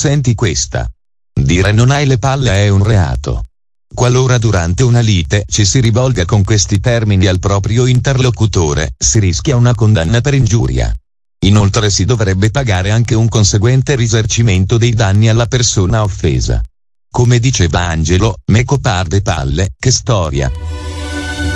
senti questa. Dire non hai le palle è un reato. Qualora durante una lite ci si rivolga con questi termini al proprio interlocutore, si rischia una condanna per ingiuria. Inoltre si dovrebbe pagare anche un conseguente risarcimento dei danni alla persona offesa. Come diceva Angelo, meco parde palle, che storia.